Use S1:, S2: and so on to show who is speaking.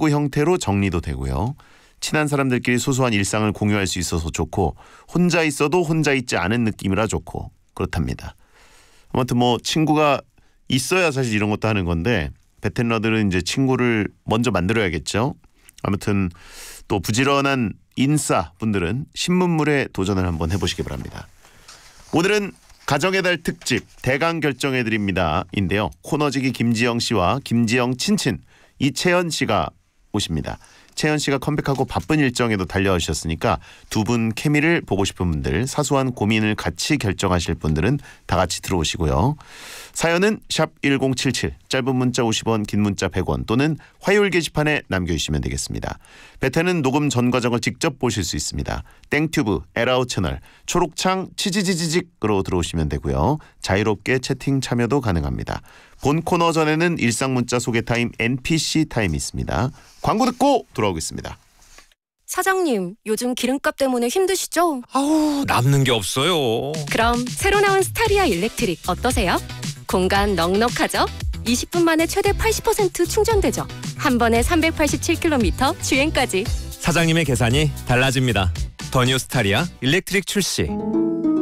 S1: 문구 형태로 정리도 되고요. 친한 사람들끼리 소소한 일상을 공유할 수 있어서 좋고 혼자 있어도 혼자 있지 않은 느낌이라 좋고 그렇답니다. 아무튼 뭐 친구가 있어야 사실 이런 것도 하는 건데 베텐러들은 이제 친구를 먼저 만들어야겠죠. 아무튼 또 부지런한 인싸 분들은 신문물에 도전을 한번 해보시기 바랍니다. 오늘은 가정의 달 특집 대강 결정해드립니다 인데요. 코너지기 김지영 씨와 김지영 친친 이채연 씨가 오십니다. 채연 씨가 컴백하고 바쁜 일정에도 달려오셨으니까 두 분 케미를 보고 싶은 분들, 사소한 고민을 같이 결정하실 분들은 다 같이 들어오시고요. 사연은 샵 1077, 짧은 문자 50원, 긴 문자 100원 또는 화요일 게시판에 남겨주시면 되겠습니다. 베텐은 녹음 전 과정을 직접 보실 수 있습니다. 땡튜브, 에라우 채널, 초록창 치지지지직으로 들어오시면 되고요. 자유롭게 채팅 참여도 가능합니다. 본 코너 전에는 일상 문자 소개 타임 NPC 타임이 있습니다. 광고 듣고 돌아오겠습니다.
S2: 사장님, 요즘 기름값 때문에 힘드시죠?
S3: 아우, 남는 게 없어요.
S2: 그럼 새로 나온 스타리아 일렉트릭 어떠세요? 공간 넉넉하죠? 20분 만에 최대 80% 충전되죠? 한 번에 387km 주행까지.
S3: 사장님의 계산이 달라집니다. 더 뉴 스타리아 일렉트릭 출시.